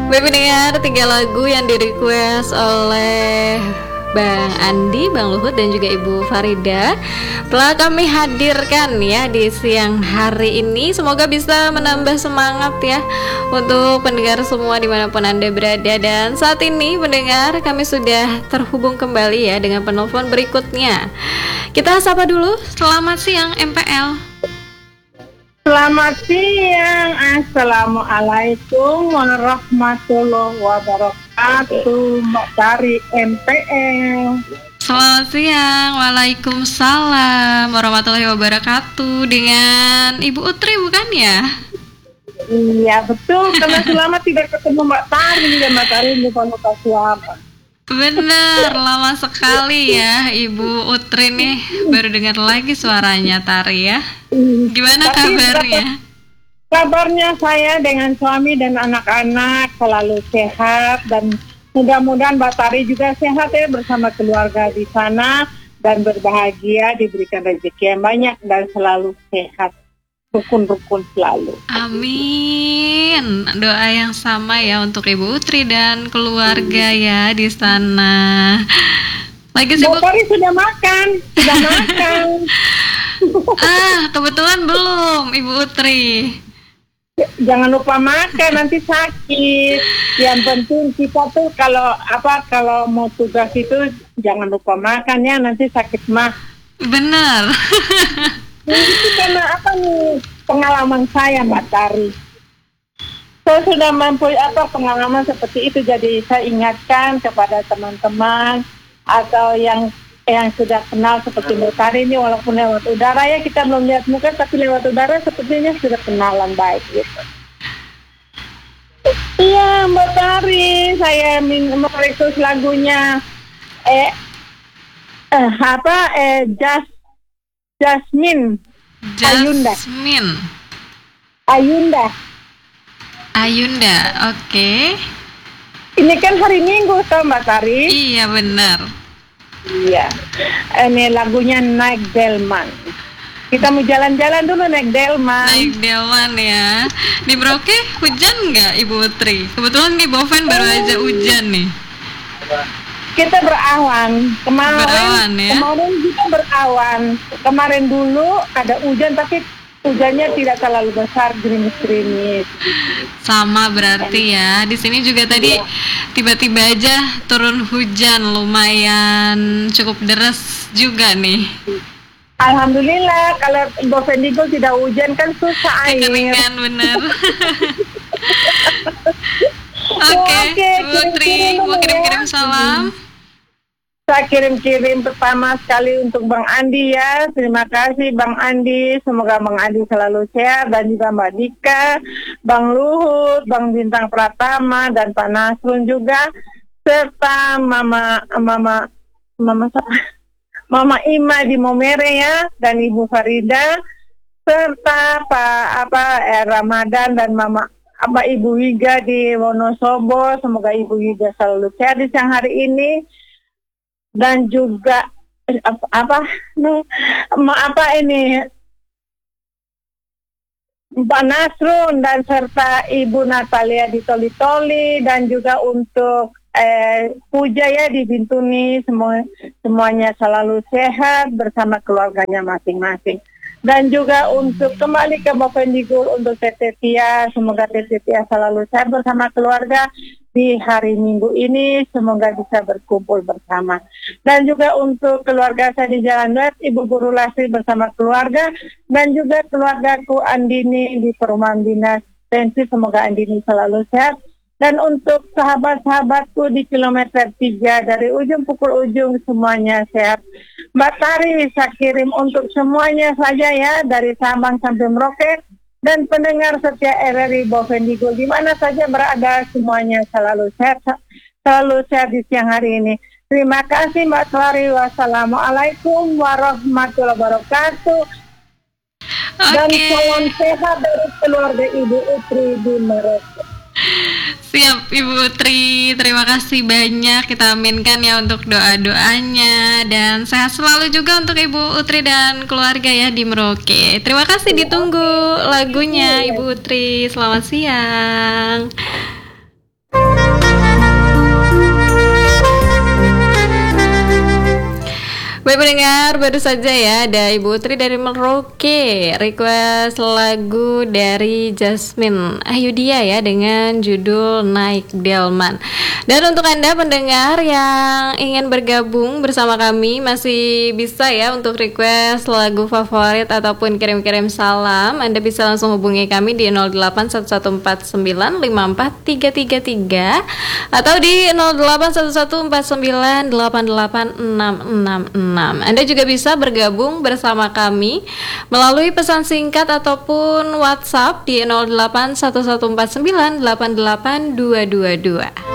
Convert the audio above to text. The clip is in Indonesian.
Baik pendengar, 3 lagu yang di-request oleh Bang Andi, Bang Luhut dan juga Ibu Farida telah kami hadirkan ya di siang hari ini. Semoga bisa menambah semangat ya untuk pendengar semua dimanapun Anda berada. Dan saat ini pendengar, kami sudah terhubung kembali ya dengan penelpon berikutnya. Kita sapa dulu. Selamat siang MPL. Selamat siang, Assalamualaikum warahmatullahi wabarakatuh, Mbak Tari MPL. Selamat siang, waalaikumsalam warahmatullahi wabarakatuh. Dengan Ibu Utri bukan ya? Iya betul, karena selama tidak ketemu Mbak Tari dan Mbak Tari lupa siapa. Bener, lama sekali ya Ibu Utri nih. Baru dengar lagi suaranya Tari ya. Gimana kabarnya? Kabarnya saya dengan suami dan anak-anak selalu sehat. Dan mudah-mudahan Mbak Tari juga sehat ya bersama keluarga di sana. Dan berbahagia, diberikan rezeki yang banyak dan selalu sehat. Rukun-rukun selalu. Amin. Doa yang sama ya untuk Ibu Utri dan keluarga ya di sana. Lagi sibuk? Mbak Tari sudah makan. Kebetulan belum Ibu Utri. Jangan lupa makan, nanti sakit. Yang penting kita tuh kalau mau tugas itu jangan lupa makan ya, nanti sakit mah. Benar. Itu karena pengalaman saya Mbak Tari. Saya sudah pengalaman seperti itu, jadi saya ingatkan kepada teman-teman atau yang sudah kenal seperti Mbak Tari ini, walaupun lewat udara ya, kita belum lihat muka tapi lewat udara sepertinya sudah kenalan baik gitu. Iya Mbak Tari, saya merequest lagunya Jasmine Ayunda, oke. Ini kan hari Minggu toh Mbak Tari? Iya benar. Iya. Ini lagunya Naik Delman. Kita mau jalan-jalan dulu naik Delman. Naik Delman ya. Di Merauke hujan nggak Ibu Utri? Kebetulan di Boven baru aja hujan nih. Kita berawan. Berawan ya? Kemarin kita berawan. Kemarin dulu ada hujan tapi hujannya tidak terlalu besar, gerimis-gerimis. Sama berarti ya. Di sini juga tadi tiba-tiba aja turun hujan lumayan cukup deras juga nih. Alhamdulillah, kalau Bovendigul tidak hujan kan susah air. Kekeringan bener. Oke, Putri mau kirim-kirim salam. Saya kirim-kirim pertama sekali untuk Bang Andi ya. Terima kasih Bang Andi. Semoga Bang Andi selalu sehat, dan juga Mbak Dika, Bang Luhut, Bang Bintang Pratama, dan Pak Nasrun juga, serta Mama Ima di Momere ya, dan Ibu Farida, serta Pak Ramadan dan Ibu Wiga di Wonosobo. Semoga Ibu Wiga selalu sehat di siang hari ini. Dan juga Pak Nasrun dan serta Ibu Natalia di Toli-Toli, dan juga untuk Puja ya di Bintuni, semuanya selalu sehat bersama keluarganya masing-masing. Dan juga untuk kembali ke Bovendigul untuk Tete Tia, semoga Tete Tia selalu sehat bersama keluarga di hari Minggu ini, semoga bisa berkumpul bersama. Dan juga untuk keluarga saya di Jalan Duet, Ibu Guru Lasri bersama keluarga, dan juga keluargaku Andini di Perumahan Dinas Pensi, semoga Andini selalu sehat. Dan untuk sahabat-sahabatku di kilometer 3 dari ujung pukul ujung, semuanya sehat. Mbak Tari bisa kirim untuk semuanya saja ya, dari Sabang sampai Merauke. Dan pendengar setia RRI Bovendigul di mana saja berada, semuanya selalu sehat di siang hari ini. Terima kasih Mbak Tari. Wassalamualaikum warahmatullahi wabarakatuh. Dan salam sehat dari keluarga Ibu Utri di Merauke. Siap Ibu Utri, terima kasih banyak. Kita aminkan ya untuk doa-doanya, dan sehat selalu juga untuk Ibu Utri dan keluarga ya di Merauke. Terima kasih, ditunggu lagunya Ibu Utri. Selamat siang. Baik pendengar, baru saja ya ada Ibu Tri dari Merauke request lagu dari Jasmine Ayudia ya dengan judul Naik Delman. Dan untuk Anda pendengar yang ingin bergabung bersama kami masih bisa ya untuk request lagu favorit ataupun kirim-kirim salam. Anda bisa langsung hubungi kami di 0811495433 atau di 081149886666. Anda juga bisa bergabung bersama kami melalui pesan singkat ataupun WhatsApp di 081149882222.